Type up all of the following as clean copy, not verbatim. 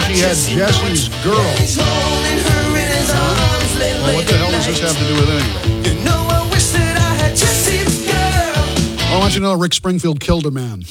she had Jesse's girl. Well, what the hell does this have to do with anything? I want you to know Rick Springfield killed a man.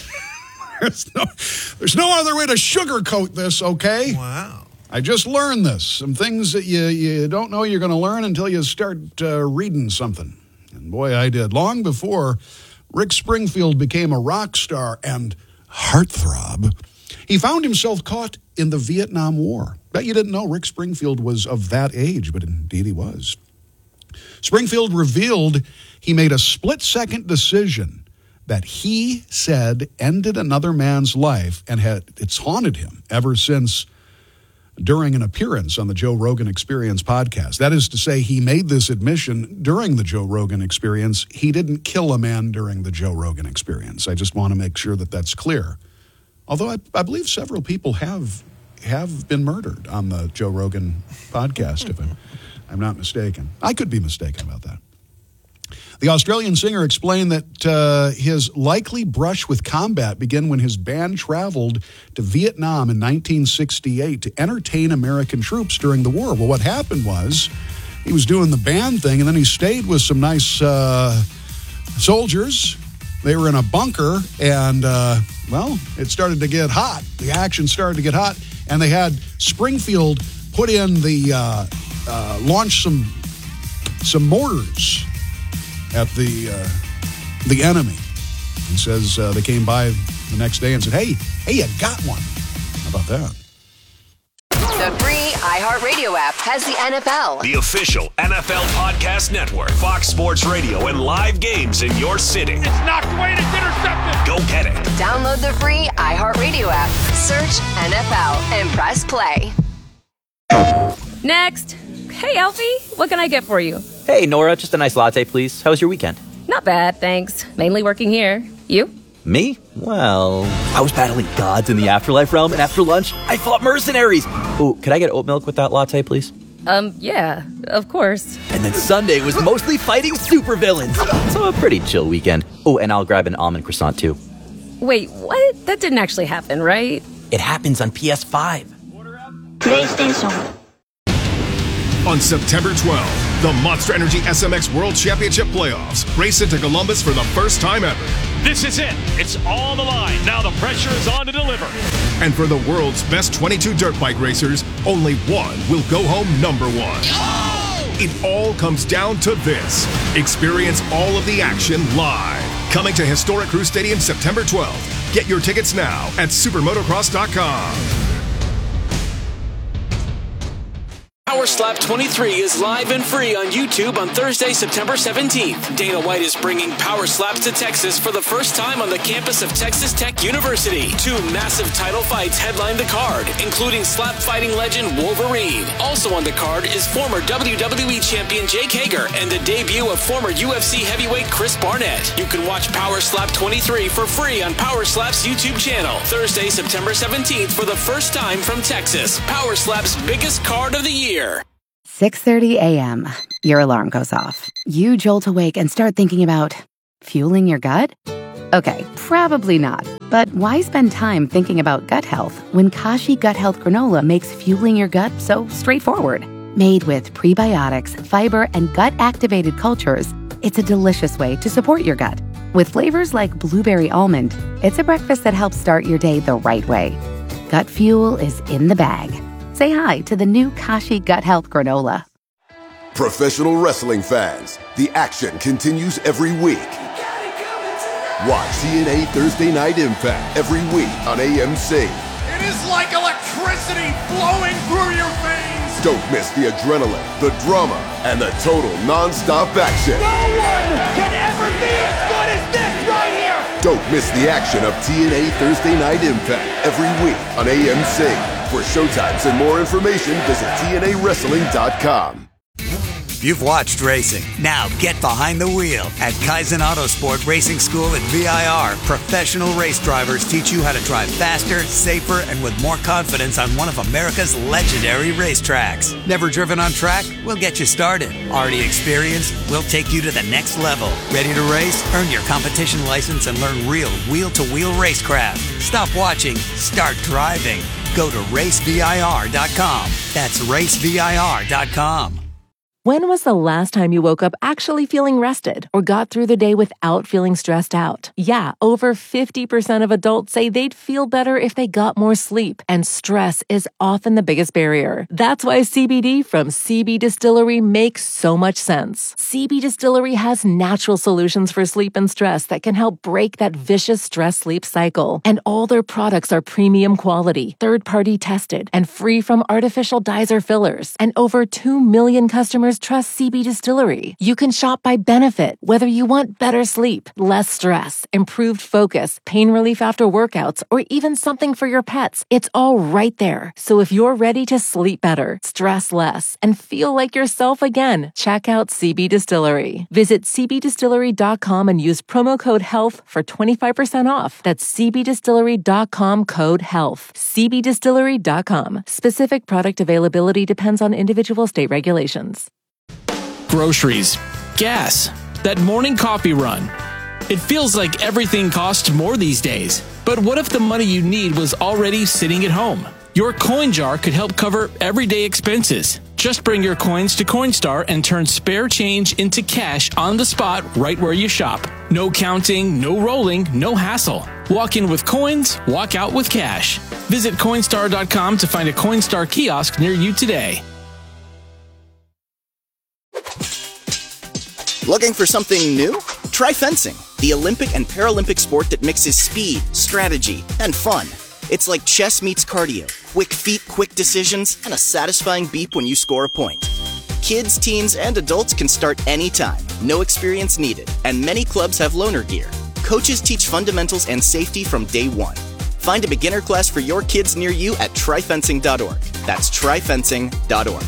There's no other way to sugarcoat this, okay? Wow. I just learned this. Some things that you don't know you're going to learn until you start reading something. And boy, I did. Long before Rick Springfield became a rock star and heartthrob, he found himself caught in the Vietnam War. Bet you didn't know Rick Springfield was of that age, but indeed he was. Springfield revealed he made a split-second decision that he said ended another man's life, and it's haunted him ever since during an appearance on the Joe Rogan Experience podcast. That is to say, he made this admission during the Joe Rogan Experience. He didn't kill a man during the Joe Rogan Experience. I just want to make sure that that's clear. Although I believe several people have been murdered on the Joe Rogan podcast, if I'm not mistaken. I could be mistaken about that. The Australian singer explained that his likely brush with combat began when his band traveled to Vietnam in 1968 to entertain American troops during the war. Well, what happened was he was doing the band thing, and then he stayed with some nice soldiers. They were in a bunker, and, it started to get hot. The action started to get hot, and they had Springfield put in the, launch some mortars at the enemy. He says they came by the next day and said, hey, you got one. How about that? The free iHeartRadio app has the NFL. The official NFL podcast network. Fox Sports Radio and live games in your city. It's knocked away and it's intercepted. Go get it. Download the free iHeartRadio app. Search NFL and press play. Next. Hey, Alfie. What can I get for you? Hey, Nora. Just a nice latte, please. How was your weekend? Not bad, thanks. Mainly working here. You? Me? Well, I was battling gods in the afterlife realm, and after lunch, I fought mercenaries. Ooh, could I get oat milk with that latte, please? Yeah, of course. And then Sunday was mostly fighting supervillains. So a pretty chill weekend. Oh, and I'll grab an almond croissant, too. Wait, what? That didn't actually happen, right? It happens on PS5. PlayStation. On September 12th, the Monster Energy SMX World Championship Playoffs race into Columbus for the first time ever. This is it. It's on the line. Now the pressure is on to deliver. And for the world's best 22 dirt bike racers, only one will go home number one. Oh! It all comes down to this. Experience all of the action live. Coming to Historic Crew Stadium September 12th. Get your tickets now at supermotocross.com. Power Slap 23 is live and free on YouTube on Thursday, September 17th. Dana White is bringing Power Slaps to Texas for the first time on the campus of Texas Tech University. 2 massive title fights headline the card, including slap fighting legend Wolverine. Also on the card is former WWE champion Jake Hager and the debut of former UFC heavyweight Chris Barnett. You can watch Power Slap 23 for free on Power Slap's YouTube channel. Thursday, September 17th for the first time from Texas. Power Slap's biggest card of the year. 6:30 a.m. Your alarm goes off. You jolt awake and start thinking about fueling your gut? Okay, probably not. But why spend time thinking about gut health when Kashi Gut Health Granola makes fueling your gut so straightforward? Made with prebiotics, fiber, and gut-activated cultures, it's a delicious way to support your gut. With flavors like blueberry almond, it's a breakfast that helps start your day the right way. Gut fuel is in the bag. Say hi to the new Kashi Gut Health Granola. Professional wrestling fans, the action continues every week. Watch TNA Thursday Night Impact every week on AMC. It is like electricity flowing through your veins. Don't miss the adrenaline, the drama, and the total non-stop action. No one can ever be as good as this right here. Don't miss the action of TNA Thursday Night Impact every week on AMC. For showtimes and more information, visit TNAWrestling.com. You've watched racing. Now get behind the wheel. At Kaizen Autosport Racing School at VIR, professional race drivers teach you how to drive faster, safer, and with more confidence on one of America's legendary racetracks. Never driven on track? We'll get you started. Already experienced? We'll take you to the next level. Ready to race? Earn your competition license and learn real wheel-to-wheel racecraft. Stop watching. Start driving. Go to racevir.com. That's racevir.com. When was the last time you woke up actually feeling rested or got through the day without feeling stressed out? Yeah, over 50% of adults say they'd feel better if they got more sleep, and stress is often the biggest barrier. That's why CBD from CB Distillery makes so much sense. CB Distillery has natural solutions for sleep and stress that can help break that vicious stress-sleep cycle. And all their products are premium quality, third-party tested, and free from artificial dyes or fillers. And over 2 million customers trust CB Distillery. You can shop by benefit, whether you want better sleep, less stress, improved focus, pain relief after workouts, or even something for your pets. It's all right there. So if you're ready to sleep better, stress less, and feel like yourself again, check out CB Distillery. Visit cbdistillery.com and use promo code HEALTH for 25% off. That's cbdistillery.com, code HEALTH. cbdistillery.com. Specific product availability depends on individual state regulations. Groceries, gas, that morning coffee run. It feels like everything costs more these days. But what if the money you need was already sitting at home? Your coin jar could help cover everyday expenses. Just bring your coins to Coinstar and turn spare change into cash on the spot right where you shop. No counting, no rolling, no hassle. Walk in with coins, walk out with cash. Visit Coinstar.com to find a Coinstar kiosk near you today. Looking for something new? Try fencing, the Olympic and Paralympic sport that mixes speed, strategy, and fun. It's like chess meets cardio, quick feet, quick decisions, and a satisfying beep when you score a point. Kids, teens, and adults can start anytime, no experience needed, and many clubs have loaner gear. Coaches teach fundamentals and safety from day one. Find a beginner class for your kids near you at tryfencing.org. That's tryfencing.org.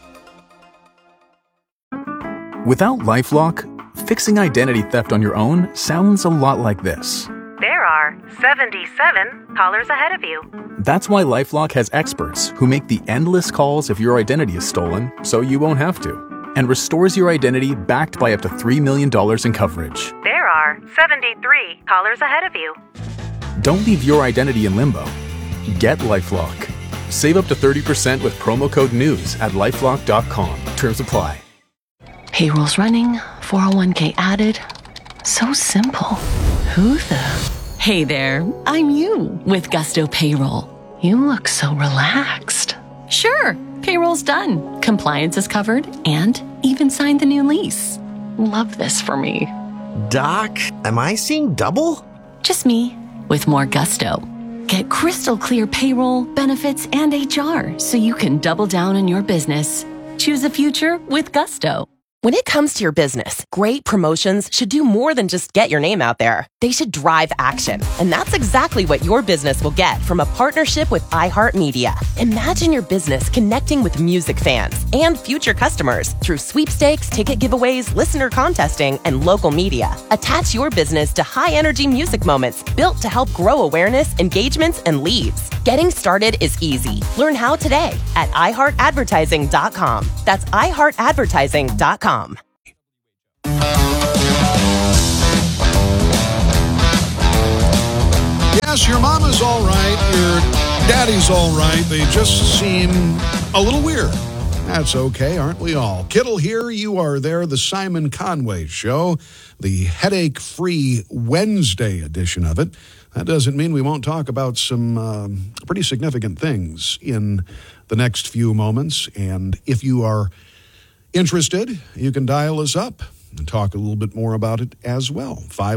Without LifeLock, fixing identity theft on your own sounds a lot like this. There are 77 callers ahead of you. That's why LifeLock has experts who make the endless calls if your identity is stolen, so you won't have to, and restores your identity backed by up to $3 million in coverage. There are 73 callers ahead of you. Don't leave your identity in limbo. Get LifeLock. Save up to 30% with promo code NEWS at LifeLock.com. Terms apply. Payroll's running, 401k added. So simple. Who the? Hey there, I'm you with Gusto Payroll. You look so relaxed. Sure, payroll's done. Compliance is covered and even signed the new lease. Love this for me. Doc, am I seeing double? Just me with more gusto. Get crystal clear payroll, benefits, and HR so you can double down on your business. Choose a future with Gusto. When it comes to your business, great promotions should do more than just get your name out there. They should drive action. And that's exactly what your business will get from a partnership with iHeartMedia. Imagine your business connecting with music fans and future customers through sweepstakes, ticket giveaways, listener contesting, and local media. Attach your business to high-energy music moments built to help grow awareness, engagements, and leads. Getting started is easy. Learn how today at iHeartAdvertising.com. That's iHeartAdvertising.com. Yes, your mama's all right, your daddy's all right. They just seem a little weird. That's okay, aren't we all? Kittle here, you are there, the Simon Conway Show, the headache-free Wednesday edition of it. That doesn't mean we won't talk about some pretty significant things in the next few moments. And if you are interested, you can dial us up and talk a little bit more about it as well.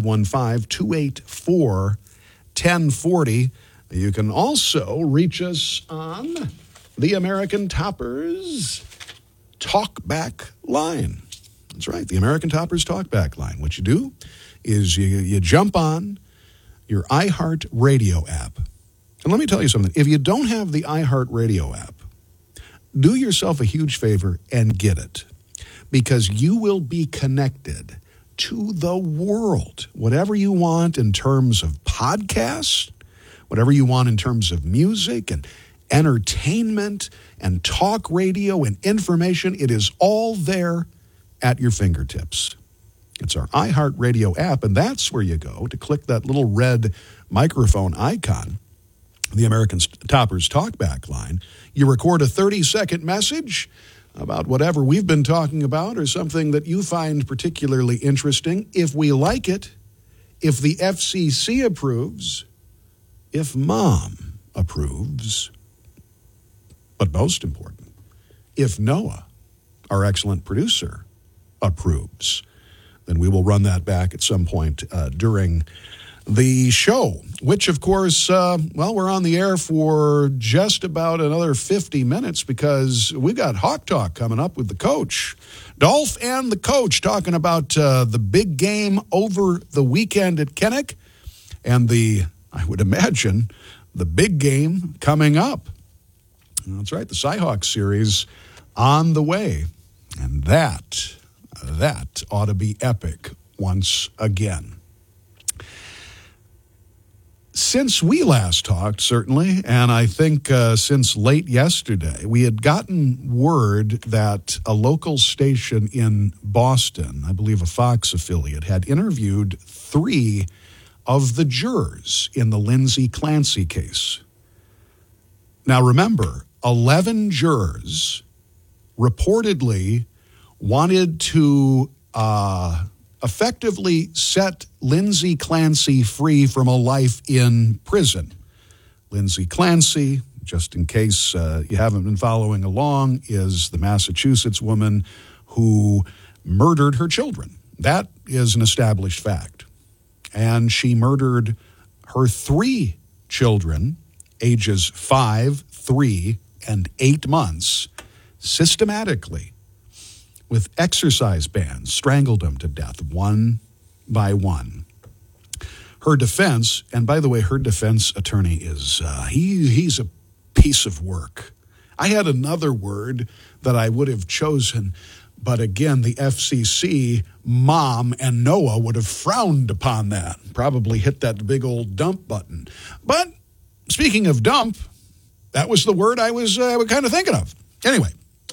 515-284-1040. You can also reach us on the American Toppers Talkback line. That's right, the American Toppers Talkback line. What you do is you jump on your iHeart Radio app. And let me tell you something. If you don't have the iHeart Radio app, do yourself a huge favor and get it, because you will be connected to the world. Whatever you want in terms of podcasts, whatever you want in terms of music and entertainment and talk radio and information, it is all there at your fingertips. It's our iHeart Radio app, and that's where you go to click that little red microphone icon. the American Toppers Talkback line. You record a 30-second message about whatever we've been talking about or something that you find particularly interesting. If we like it, if the FCC approves, if Mom approves, but most important, if Noah, our excellent producer, approves, then we will run that back at some point during the show, which, of course, we're on the air for just about another 50 minutes because we've got Hawk Talk coming up with the coach. Dolph and the coach talking about the big game over the weekend at Kinnick and I would imagine, the big game coming up. That's right, the Cyhawk series on the way. And that ought to be epic once again. Since we last talked, certainly, and I think since late yesterday, we had gotten word that a local station in Boston, I believe a Fox affiliate, had interviewed 3 of the jurors in the Lindsay Clancy case. Now remember, 11 jurors reportedly wanted to effectively set Lindsay Clancy free from a life in prison. Lindsay Clancy, just in case you haven't been following along, is the Massachusetts woman who murdered her children. That is an established fact. And she murdered her 3 children, ages 5, 3, and 8 months, systematically, with exercise bands, strangled them to death one by one. Her defense, and by the way, her defense attorney is, he's a piece of work. I had another word that I would have chosen, but again, the FCC, Mom, and Noah would have frowned upon that, probably hit that big old dump button. But speaking of dump, that was the word I was kind of thinking of. Anyway,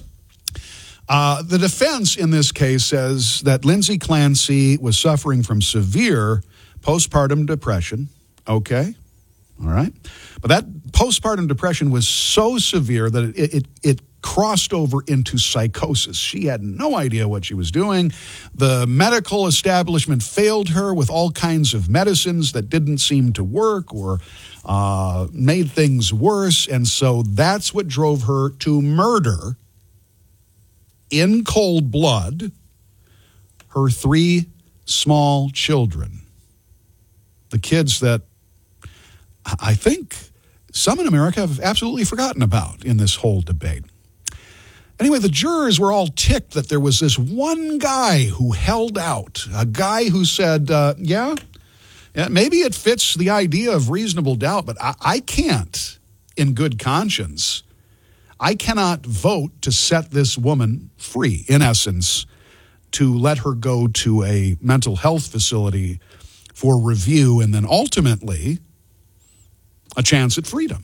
the defense in this case says that Lindsay Clancy was suffering from severe postpartum depression. Okay, all right. But that postpartum depression was so severe that it crossed over into psychosis. She had no idea what she was doing. The medical establishment failed her with all kinds of medicines that didn't seem to work or made things worse. And so that's what drove her to murder in cold blood her 3 small children. The kids that I think some in America have absolutely forgotten about in this whole debate. Anyway, the jurors were all ticked that there was this one guy who held out, a guy who said, yeah, maybe it fits the idea of reasonable doubt, but I can't, in good conscience, I cannot vote to set this woman free, in essence, to let her go to a mental health facility for review and then ultimately a chance at freedom.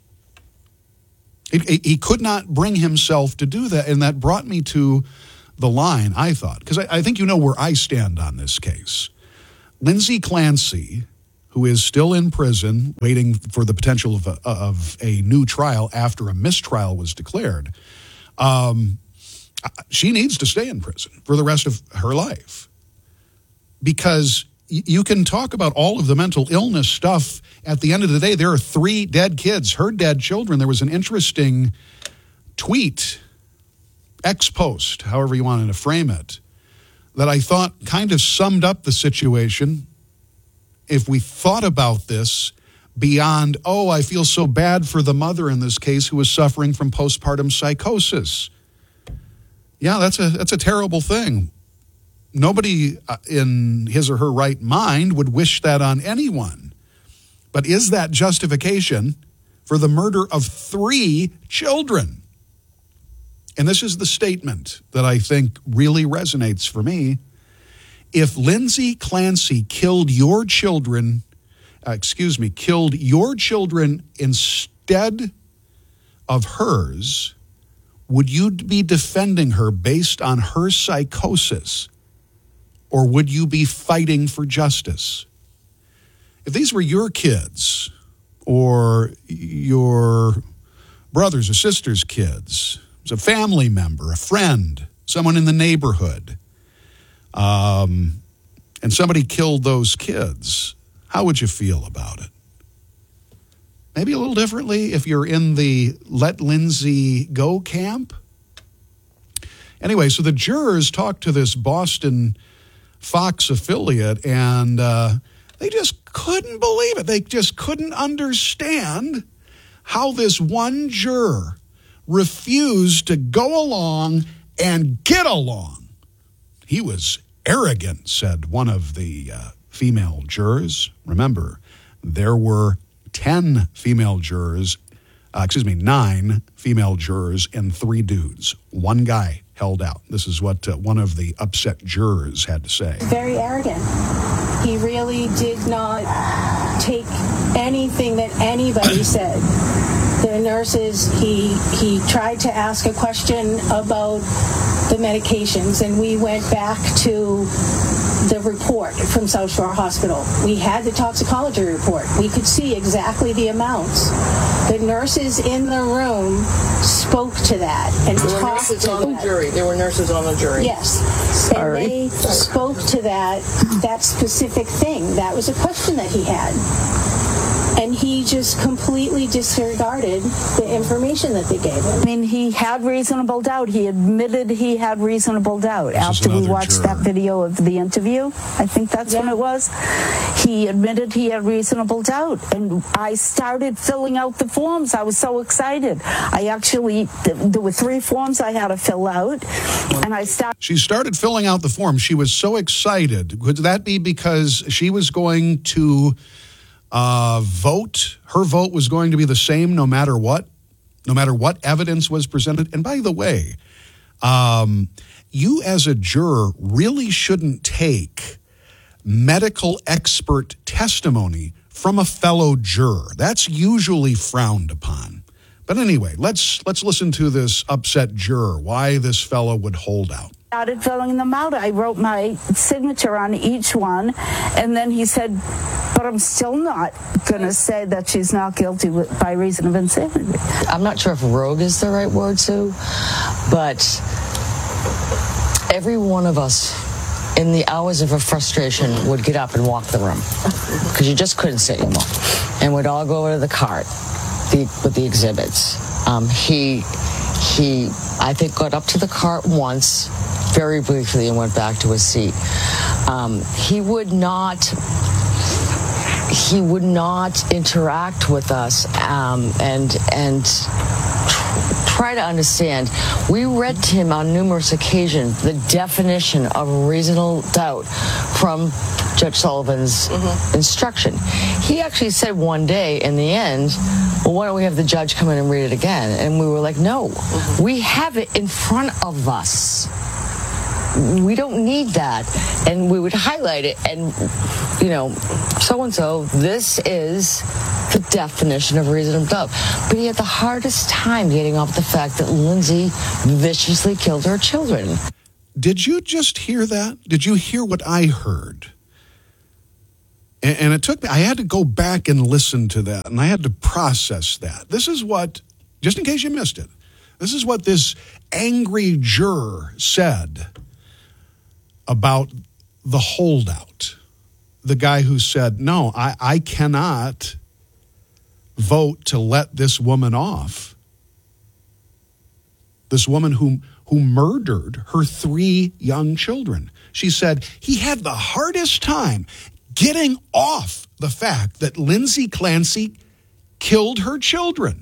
He could not bring himself to do that, and that brought me to the line, I thought, because I think you know where I stand on this case. Lindsay Clancy, who is still in prison, waiting for the potential of a new trial after a mistrial was declared, she needs to stay in prison for the rest of her life. Because you can talk about all of the mental illness stuff. At the end of the day, there are 3 dead kids, her dead children. There was an interesting tweet, ex-post, however you wanted to frame it, that I thought kind of summed up the situation. If we thought about this beyond, I feel so bad for the mother in this case who was suffering from postpartum psychosis. Yeah, that's a terrible thing. Nobody in his or her right mind would wish that on anyone. But is that justification for the murder of 3 children? And this is the statement that I think really resonates for me. If Lindsay Clancy killed your children instead of hers, would you be defending her based on her psychosis? Or would you be fighting for justice? If these were your kids, or your brother's or sister's kids. It was a family member, a friend, someone in the neighborhood, and somebody killed those kids, how would you feel about it? Maybe a little differently if you're in the Let Lindsay Go camp. Anyway, so the jurors talked to this Boston Fox affiliate, and they just couldn't believe it. They just couldn't understand how this one juror refused to go along and get along. He was arrogant, said one of the female jurors. Remember, there were 9 female jurors and 3 dudes. One guy held out. This is what one of the upset jurors had to say. Very arrogant. He really did not take anything that anybody said. The nurses, he tried to ask a question about the medications, and we went back to the report from South Shore Hospital. We had the toxicology report. We could see exactly the amounts. The nurses in the room spoke to that and there talked to that. There were nurses on the jury. Yes. Sorry. And they spoke to that specific thing. That was a question that he had. And he just completely disregarded the information that they gave him. I mean, he had reasonable doubt. He admitted he had reasonable doubt after we watched that video of the interview. I think that's when it was. He admitted he had reasonable doubt. And I started filling out the forms. I was so excited. There were 3 forms I had to fill out. And She started filling out the forms. She was so excited. Could that be because she was going to vote? Her vote was going to be the same no matter what evidence was presented. And by the way, you as a juror really shouldn't take medical expert testimony from a fellow juror. That's usually frowned upon. But anyway, let's listen to this upset juror, why this fellow would hold out. Started filling them out. I wrote my signature on each one, and then he said, but I'm still not going to say that she's not guilty by reason of insanity. I'm not sure if rogue is the right word, Sue, but every one of us in the hours of her frustration would get up and walk the room because you just couldn't sit anymore, and we'd all go over to the cart with the exhibits. He, I think, got up to the cart once, very briefly, and went back to his seat. He would not interact with us and try to understand. We read to him on numerous occasions the definition of reasonable doubt from Judge Sullivan's instruction. He actually said one day in the end, well, why don't we have the judge come in and read it again? And we were like, no, we have it in front of us. We don't need that. And we would highlight it and, so-and-so, this is the definition of reasonable doubt. But he had the hardest time getting off the fact that Lindsay viciously killed her children. Did you just hear that? Did you hear what I heard? And it took me, I had to go back and listen to that, and I had to process that. This is what, just in case you missed it, this is what this angry juror said about the holdout. The guy who said, no, I cannot vote to let this woman off. This woman who murdered her 3 young children. She said he had the hardest time getting off the fact that Lindsay Clancy killed her children.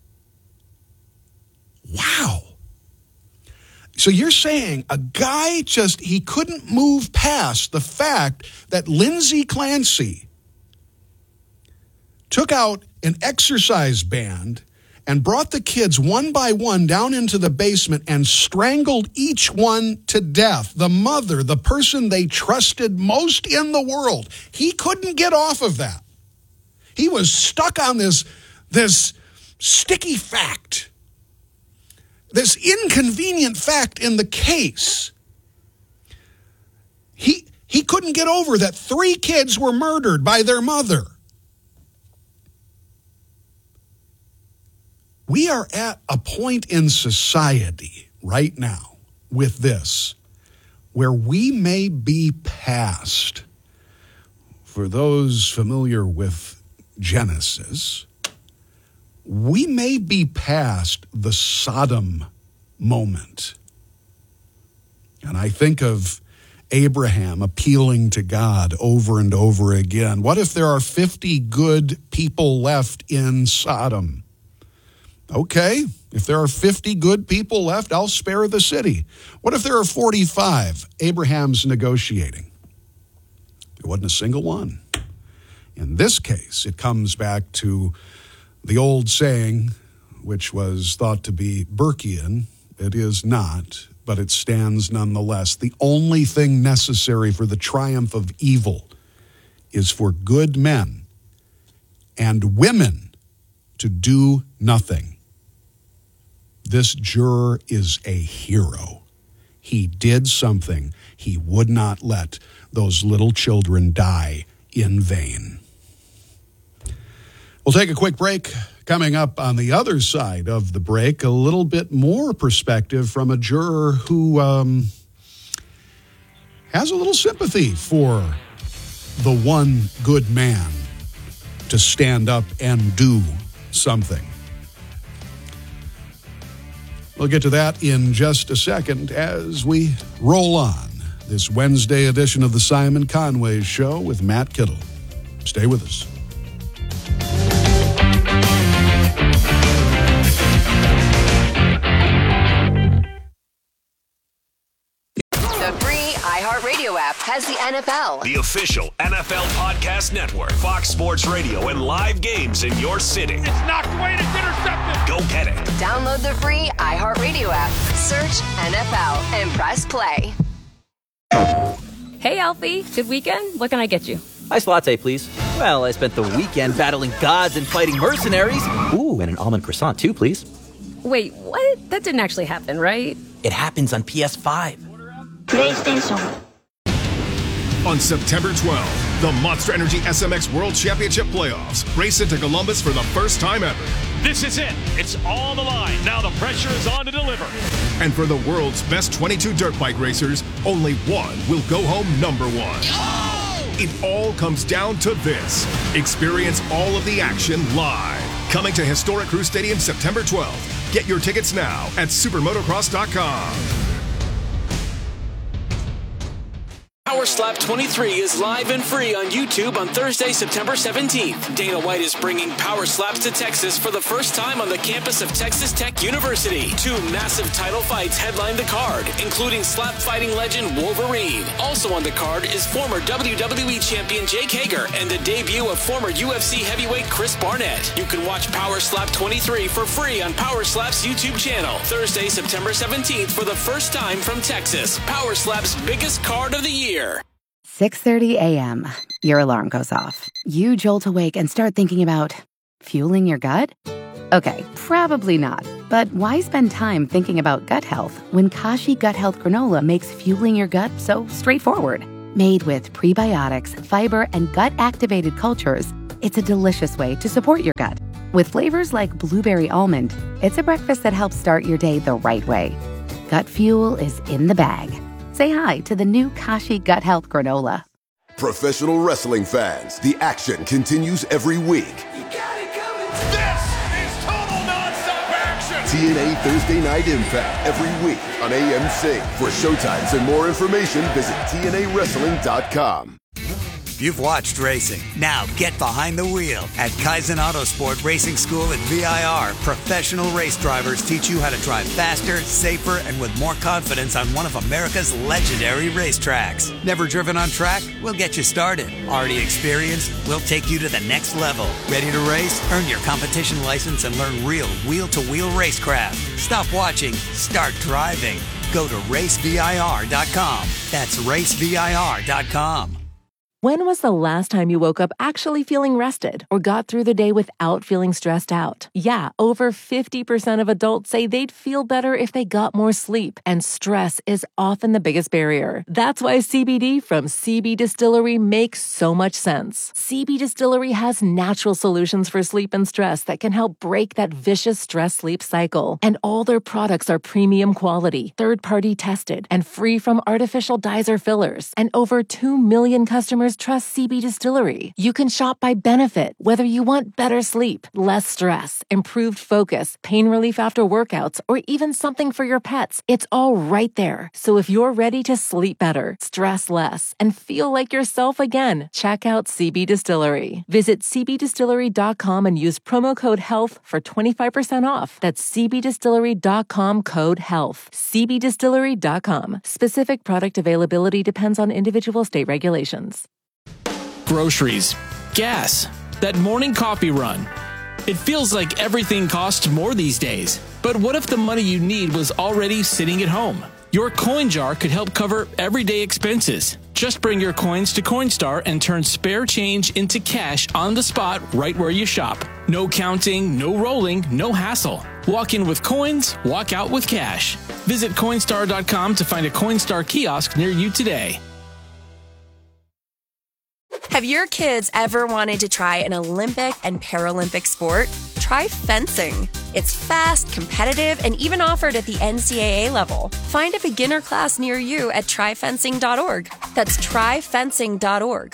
Wow. So you're saying a guy he couldn't move past the fact that Lindsay Clancy took out an exercise band and brought the kids one by one down into the basement and strangled each one to death. The mother, the person they trusted most in the world. He couldn't get off of that. He was stuck on this sticky fact, this inconvenient fact in the case. He couldn't get over that 3 kids were murdered by their mother. We are at a point in society right now with this where we may be past, for those familiar with Genesis, we may be past the Sodom moment. And I think of Abraham appealing to God over and over again. What if there are 50 good people left in Sodom? Okay, if there are 50 good people left, I'll spare the city. What if there are 45? Abraham's negotiating. There wasn't a single one. In this case, it comes back to the old saying, which was thought to be Burkean. It is not, but it stands nonetheless. The only thing necessary for the triumph of evil is for good men and women to do nothing. This juror is a hero. He did something. He would not let those little children die in vain. We'll take a quick break. Coming up on the other side of the break, a little bit more perspective from a juror who has a little sympathy for the one good man to stand up and do something. We'll get to that in just a second as we roll on this Wednesday edition of the Simon Conway Show with Matt Kittle. Stay with us. iHeartRadio app has the NFL. The official NFL podcast network. Fox Sports Radio and live games in your city. It's knocked away and it's intercepted. Go get it. Download the free iHeartRadio app. Search NFL and press play. Hey, Alfie. Good weekend? What can I get you? Iced latte, please. Well, I spent the weekend battling gods and fighting mercenaries. Ooh, and an almond croissant, too, please. Wait, what? That didn't actually happen, right? It happens on PS5. PlayStation. On September 12th, the Monster Energy SMX World Championship Playoffs race into Columbus for the first time ever. This is it. It's all on the line. Now the pressure is on to deliver. And for the world's best 22 dirt bike racers, only one will go home number one. It all comes down to this. Experience all of the action live. Coming to Historic Crew Stadium September 12th. Get your tickets now at supermotocross.com. Power Slap 23 is live and free on YouTube on Thursday, September 17th. Dana White is bringing Power Slaps to Texas for the first time on the campus of Texas Tech University. 2 massive title fights headline the card, including slap fighting legend Wolverine. Also on the card is former WWE champion Jake Hager and the debut of former UFC heavyweight Chris Barnett. You can watch Power Slap 23 for free on Power Slap's YouTube channel. Thursday, September 17th for the first time from Texas. Power Slap's biggest card of the year. 6:30 a.m. Your alarm goes off. You jolt awake and start thinking about fueling your gut? Okay, probably not. But why spend time thinking about gut health when Kashi Gut Health Granola makes fueling your gut so straightforward? Made with prebiotics, fiber, and gut-activated cultures, it's a delicious way to support your gut. With flavors like blueberry almond, it's a breakfast that helps start your day the right way. Gut fuel is in the bag. Say hi to the new Kashi Gut Health Granola. Professional wrestling fans, the action continues every week. This is total nonstop action. TNA Thursday Night Impact every week on AMC. For showtimes and more information, visit TNAWrestling.com. You've watched racing. Now get behind the wheel. At Kaizen Autosport Racing School at VIR, professional race drivers teach you how to drive faster, safer, and with more confidence on one of America's legendary racetracks. Never driven on track? We'll get you started. Already experienced? We'll take you to the next level. Ready to race? Earn your competition license and learn real wheel-to-wheel racecraft. Stop watching. Start driving. Go to racevir.com. That's racevir.com. When was the last time you woke up actually feeling rested or got through the day without feeling stressed out? Yeah, over 50% of adults say they'd feel better if they got more sleep, and stress is often the biggest barrier. That's why CBD from CB Distillery makes so much sense. CB Distillery has natural solutions for sleep and stress that can help break that vicious stress-sleep cycle. And all their products are premium quality, third-party tested, and free from artificial dyes or fillers. And over 2 million customers trust CB Distillery. You can shop by benefit, whether you want better sleep, less stress, improved focus, pain relief after workouts, or even something for your pets. It's all right there. So if you're ready to sleep better, stress less, and feel like yourself again, check out CB Distillery. Visit cbdistillery.com and use promo code HEALTH for 25% off. That's cbdistillery.com code HEALTH. cbdistillery.com. Specific product availability depends on individual state regulations. Groceries, gas, that morning coffee run. It feels like everything costs more these days. But what if the money you need was already sitting at home? Your coin jar could help cover everyday expenses. Just bring your coins to Coinstar and turn spare change into cash on the spot right where you shop. No counting, no rolling, no hassle. Walk in with coins, walk out with cash. Visit Coinstar.com to find a Coinstar kiosk near you today. Have your kids ever wanted to try an Olympic and Paralympic sport? Try fencing. It's fast, competitive, and even offered at the NCAA level. Find a beginner class near you at tryfencing.org. That's tryfencing.org.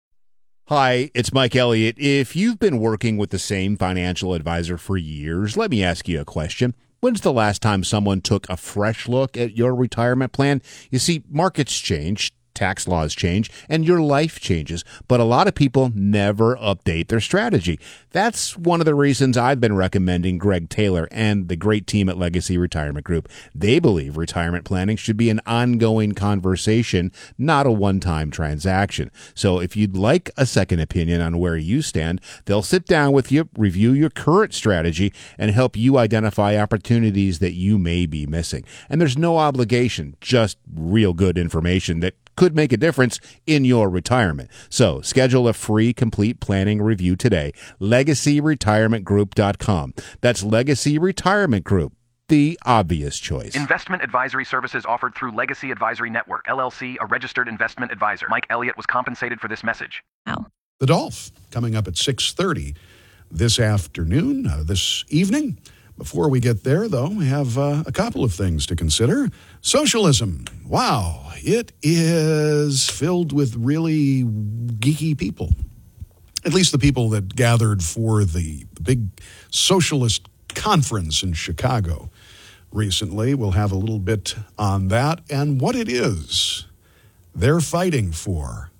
Hi, it's Mike Elliott. If you've been working with the same financial advisor for years, let me ask you a question. When's the last time someone took a fresh look at your retirement plan? You see, markets change, tax laws change, and your life changes, but a lot of people never update their strategy. That's one of the reasons I've been recommending Greg Taylor and the great team at Legacy Retirement Group. They believe retirement planning should be an ongoing conversation, not a one-time transaction. So if you'd like a second opinion on where you stand, they'll sit down with you, review your current strategy, and help you identify opportunities that you may be missing. And there's no obligation, just real good information that could make a difference in your retirement. So schedule a free complete planning review today. LegacyRetirementGroup.com. That's Legacy Retirement Group, the obvious choice. Investment advisory services offered through Legacy Advisory Network, LLC, a registered investment advisor. Mike Elliott was compensated for this message. The Dolph, coming up at 6:30 this afternoon, this evening. Before we get there, though, we have a couple of things to consider. Socialism. Wow, it is filled with really geeky people. At least the people that gathered for the big socialist conference in Chicago recently. We'll have a little bit on that and what it is they're fighting for.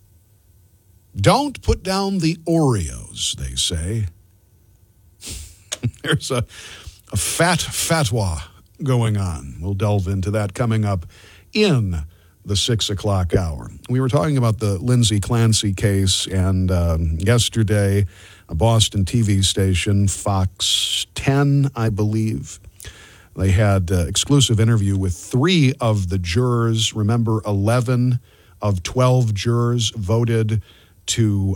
Don't put down the Oreos, they say. There's a fat fatwa going on. We'll delve into that coming up in the 6 o'clock hour. We were talking about the Lindsay Clancy case, and yesterday, a Boston TV station, Fox 10, I believe, they had exclusive interview with 3 of the jurors. Remember, 11 of 12 jurors voted to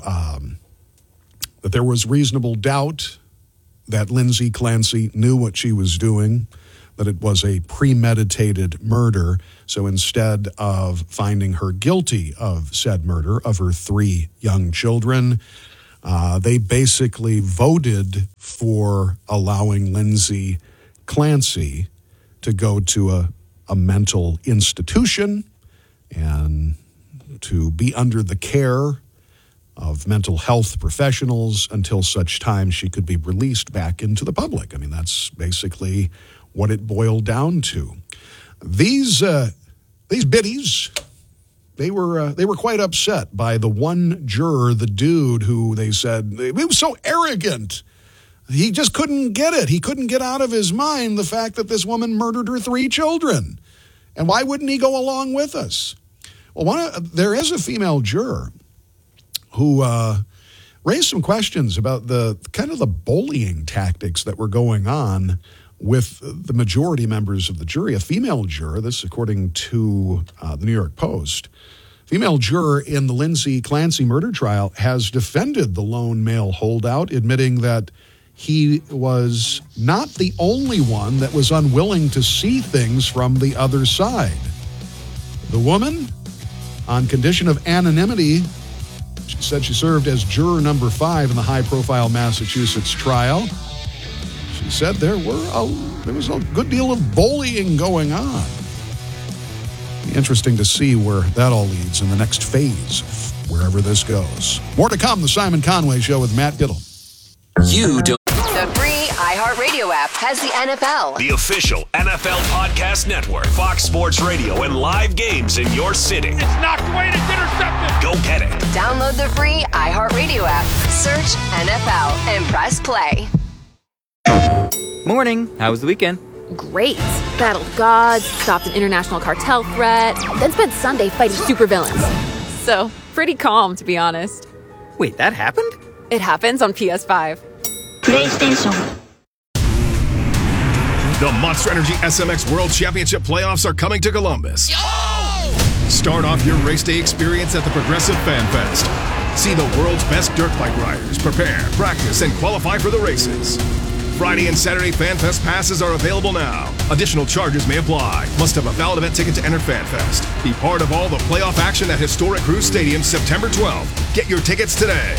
that there was reasonable doubt that Lindsay Clancy knew what she was doing, that it was a premeditated murder. So instead of finding her guilty of said murder of her 3 young children, they basically voted for allowing Lindsay Clancy to go to a mental institution and to be under the care of mental health professionals until such time she could be released back into the public. I mean, that's basically what it boiled down to. These biddies, they were quite upset by the one juror, the dude who they said he was so arrogant. He just couldn't get it. He couldn't get out of his mind the fact that this woman murdered her 3 children. And why wouldn't he go along with us? Well, there is a female juror who raised some questions about the kind of the bullying tactics that were going on with the majority members of the jury. A female juror, this according to the New York Post, Female juror in the Lindsay Clancy murder trial has defended the lone male holdout, admitting that he was not the only one that was unwilling to see things from the other side. The woman, on condition of anonymity, she said she served as juror number 5 in the high-profile Massachusetts trial. She said there was a good deal of bullying going on. Be interesting to see where that all leads in the next phase, wherever this goes. More to come, the Simon Conway Show with Matt Giddle. The free iHeartRadio app has the NFL, the official NFL podcast network, Fox Sports Radio, and live games in your city. It's knocked away and it's intercepted. Go get it. Download the free iHeartRadio app, search NFL, and press play. Morning. How was the weekend? Great. Battled gods, stopped an international cartel threat, then spent Sunday fighting supervillains. So, pretty calm, to be honest. Wait, that happened? It happens on PS5. PlayStation. The Monster Energy SMX World Championship playoffs are coming to Columbus. Start off your race day experience at the Progressive Fan Fest. See the world's best dirt bike riders prepare, practice, and qualify for the races. Friday and Saturday Fan Fest passes are available now. Additional charges may apply. Must have a valid event ticket to enter Fan Fest. Be part of all the playoff action at Historic Cruise Stadium September 12th. Get your tickets today.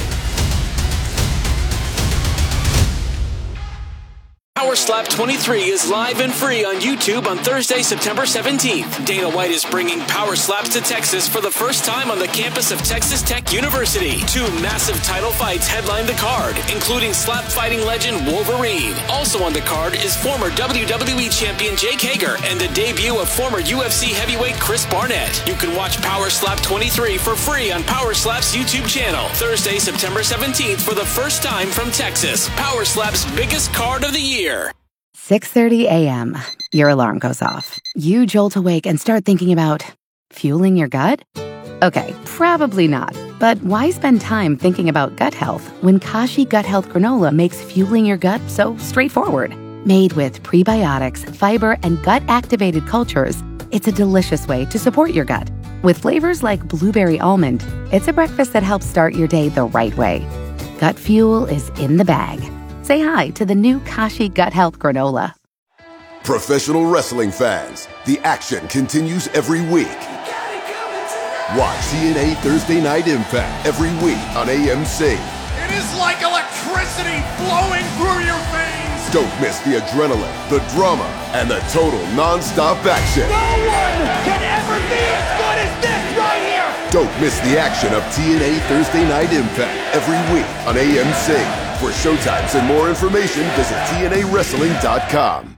Power Slap 23 is live and free on YouTube on Thursday, September 17th. Dana White is bringing Power Slaps to Texas for the first time on the campus of Texas Tech University. 2 massive title fights headline the card, including slap fighting legend Wolverine. Also on the card is former WWE champion Jake Hager and the debut of former UFC heavyweight Chris Barnett. You can watch Power Slap 23 for free on Power Slap's YouTube channel. Thursday, September 17th for the first time from Texas. Power Slap's biggest card of the year. 6:30 a.m. Your alarm goes off. You jolt awake and start thinking about fueling your gut? Okay, probably not. But why spend time thinking about gut health when Kashi Gut Health Granola makes fueling your gut so straightforward? Made with prebiotics, fiber, and gut-activated cultures, it's a delicious way to support your gut. With flavors like blueberry almond, it's a breakfast that helps start your day the right way. Gut fuel is in the bag. Say hi to the new Kashi Gut Health Granola. Professional wrestling fans, the action continues every week. Watch TNA Thursday Night Impact every week on AMC. It is like electricity flowing through your veins. Don't miss the adrenaline, the drama, and the total non-stop action. No one can ever be as good as this right here. Don't miss the action of TNA Thursday Night Impact every week on AMC. For showtimes and more information, visit TNAWrestling.com.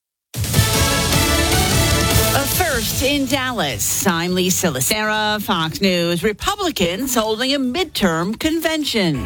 First in Dallas, I'm Lisa Lacera, Fox News. Republicans holding a midterm convention.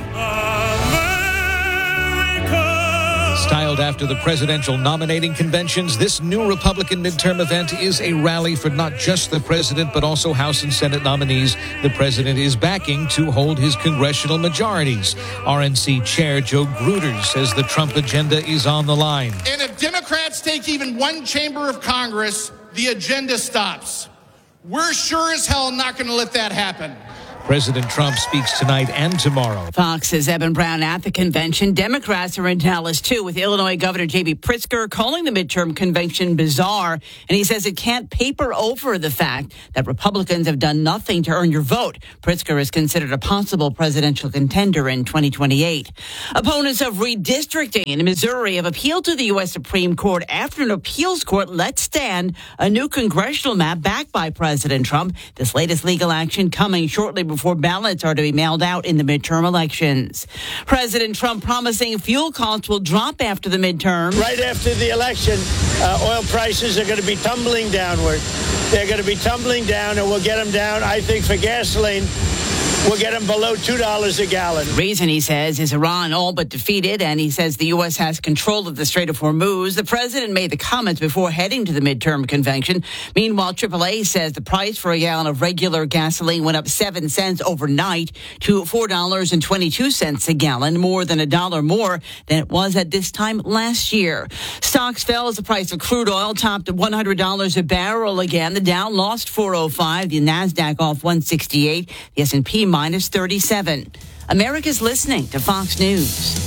Styled after the presidential nominating conventions, this new Republican midterm event is a rally for not just the president, but also House and Senate nominees the president is backing to hold his congressional majorities. RNC Chair Joe Gruder says the Trump agenda is on the line. And if Democrats take even one chamber of Congress, the agenda stops. We're sure as hell not going to let that happen. President Trump speaks tonight and tomorrow. Fox's Evan Brown at the convention. Democrats are in Dallas, too, with Illinois Governor J.B. Pritzker calling the midterm convention bizarre. And he says it can't paper over the fact that Republicans have done nothing to earn your vote. Pritzker is considered a possible presidential contender in 2028. Opponents of redistricting in Missouri have appealed to the U.S. Supreme Court after an appeals court let stand a new congressional map backed by President Trump. This latest legal action coming shortly before ballots are to be mailed out in the midterm elections. President Trump promising fuel costs will drop after the midterms. Right after the election, oil prices are going to be tumbling downward. They're going to be tumbling down, and we'll get them down, I think, for gasoline we'll get them below $2 a gallon. The reason, he says, is Iran all but defeated, and he says the U.S. has control of the Strait of Hormuz. The president made the comments before heading to the midterm convention. Meanwhile, AAA says the price for a gallon of regular gasoline went up 7 cents overnight to $4.22 a gallon, more than $1 more than it was at this time last year. Stocks fell as the price of crude oil topped $100 a barrel again. The Dow lost 405, the NASDAQ off 168, the S&P minus 37. America's listening to Fox News.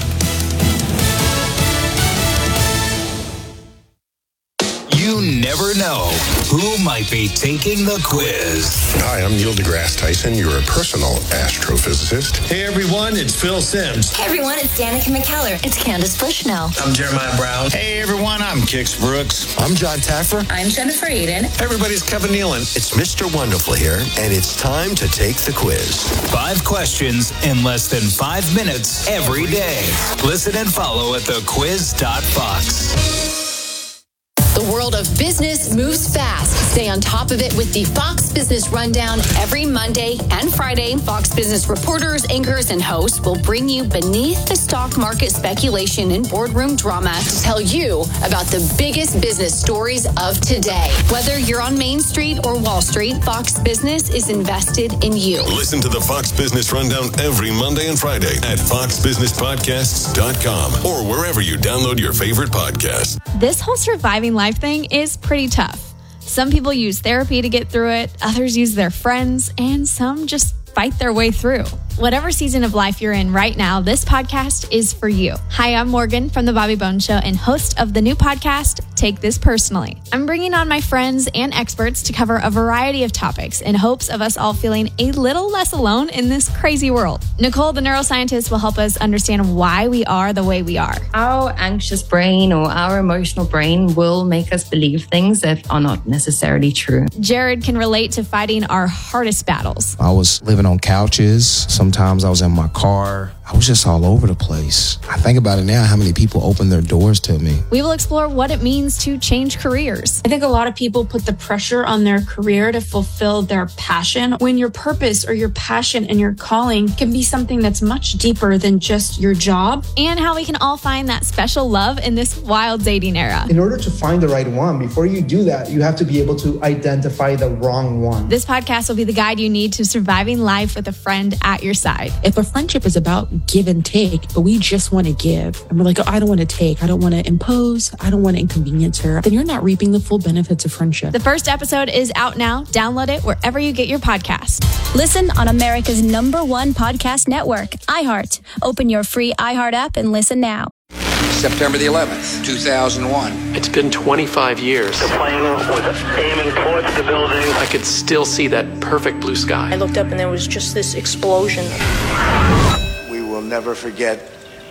You never know who might be taking the quiz. Hi, I'm Neil deGrasse Tyson, your personal astrophysicist. Hey everyone, it's Phil Simms. Hey everyone, it's Danica McKellar. It's Candace Bushnell. I'm Jeremiah Brown. Hey everyone, I'm Kix Brooks. I'm John Taffer. I'm Jennifer Aiden. Hey everybody, it's Kevin Nealon. It's Mr. Wonderful here, and it's time to take the quiz. 5 questions in less than 5 minutes every day. Listen and follow at thequiz.fox. The world of business moves fast. Stay on top of it with the Fox Business Rundown every Monday and Friday. Fox Business reporters, anchors, and hosts will bring you beneath the stock market speculation and boardroom drama to tell you about the biggest business stories of today. Whether you're on Main Street or Wall Street, Fox Business is invested in you. Listen to the Fox Business Rundown every Monday and Friday at foxbusinesspodcasts.com or wherever you download your favorite podcast. This whole surviving life thing is pretty tough. Some people use therapy to get through it, others use their friends, and some just fight their way through. Whatever season of life you're in right now, this podcast is for you. Hi, I'm Morgan from The Bobby Bones Show and host of the new podcast, Take This Personally. I'm bringing on my friends and experts to cover a variety of topics in hopes of us all feeling a little less alone in this crazy world. Nicole, the neuroscientist, will help us understand why we are the way we are. Our anxious brain or our emotional brain will make us believe things that are not necessarily true. Jared can relate to fighting our hardest battles. I was living on couches. Sometimes I was in my car. I was just all over the place. I think about it now, how many people opened their doors to me. We will explore what it means to change careers. I think a lot of people put the pressure on their career to fulfill their passion, when your purpose or your passion and your calling can be something that's much deeper than just your job. And how we can all find that special love in this wild dating era. In order to find the right one, before you do that, you have to be able to identify the wrong one. This podcast will be the guide you need to surviving life with a friend at your side. If a friendship is about give and take, but we just want to give, and we're like, oh, I don't want to take, I don't want to impose, I don't want to inconvenience her, then you're not reaping the full benefits of friendship. The first episode is out now. Download it wherever you get your podcast. Listen on America's #1 podcast network, iHeart. Open your free iHeart app and listen now. September the 11th, 2001. It's been 25 years. The plane was aiming towards the building. I could still see that perfect blue sky. I looked up and there was just this explosion. We will never forget.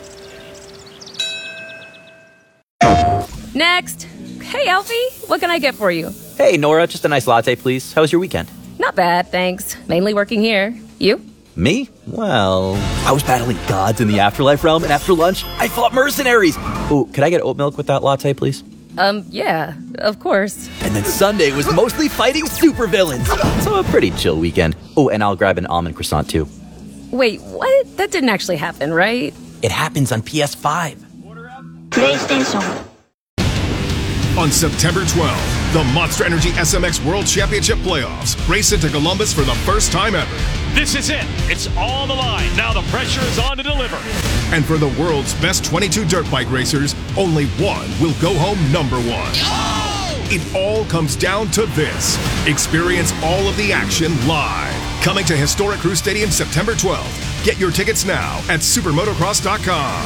Next. Hey, Alfie, what can I get for you? Hey, Nora, just a nice latte, please. How was your weekend? Not bad, thanks. Mainly working here. You? Me? Well, I was battling gods in the afterlife realm, and after lunch, I fought mercenaries. Ooh, could I get oat milk with that latte, please? Yeah, of course. And then Sunday was mostly fighting supervillains. So a pretty chill weekend. Oh, and I'll grab an almond croissant, too. Wait, what? That didn't actually happen, right? It happens on PS5. PlayStation. On September 12th, the Monster Energy SMX World Championship Playoffs race into Columbus for the first time ever. This is it. It's all the line. Now the pressure is on to deliver. And for the world's best 22 dirt bike racers, only one will go home #1. It all comes down to this. Experience all of the action live. Coming to Historic Crew Stadium September 12th. Get your tickets now at supermotocross.com.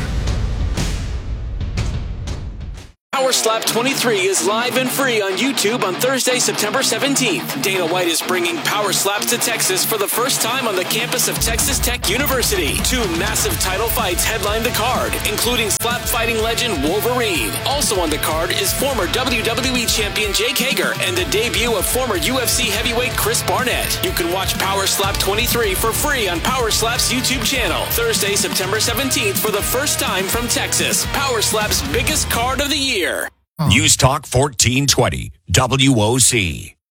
Power Slap 23 is live and free on YouTube on Thursday, September 17th. Dana White is bringing Power Slaps to Texas for the first time on the campus of Texas Tech University. 2 massive title fights headline the card, including slap fighting legend Wolverine. Also on the card is former WWE champion Jake Hager and the debut of former UFC heavyweight Chris Barnett. You can watch Power Slap 23 for free on Power Slap's YouTube channel. Thursday, September 17th for the first time from Texas. Power Slap's biggest card of the year. News Talk 1420, WOC.